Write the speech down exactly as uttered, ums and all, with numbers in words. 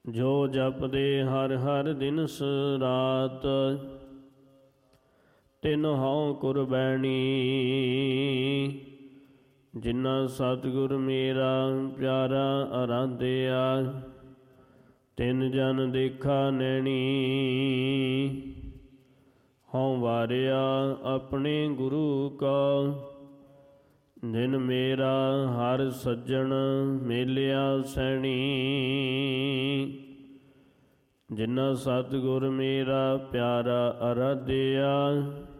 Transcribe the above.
ਜੋ ਜਪਦੇ ਹਰ ਹਰ ਦਿਨਸ ਰਾਤ, ਤਿਨ ਹਉ ਕੁਰਬੈਣੀ। ਜਿਨ੍ਹਾਂ ਸਤਿਗੁਰ ਮੇਰਾ ਪਿਆਰਾ ਅਰਾਧਿਆ, ਤਿਨ ਜਨ ਦੇਖਾ ਨੈਣੀ। ਹਉ ਵਾਰਿਆ ਆਪਣੇ ਗੁਰੂ ਕਾ, ਜਿਨ ਮੇਰਾ ਹਰ ਸੱਜਣ ਮੇਲਿਆ ਸੈਣੀ। ਜਿਨ੍ਹਾਂ ਸਤਿਗੁਰ ਮੇਰਾ ਪਿਆਰਾ ਅਰਾਧਿਆ,